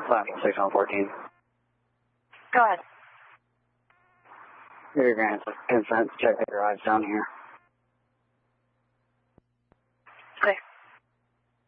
Flash 6114. Go ahead. Your grant consent to check the garage down here.